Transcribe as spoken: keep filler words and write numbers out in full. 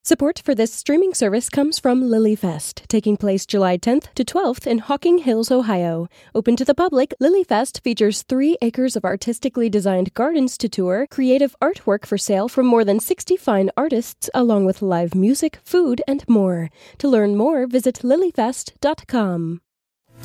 Support for this streaming service comes from LilyFest, taking place July tenth to twelfth in Hocking Hills, Ohio. Open to the public, LilyFest features three acres of artistically designed gardens to tour, creative artwork for sale from more than sixty fine artists, along with live music, food, and more. To learn more, visit lilyfest dot com.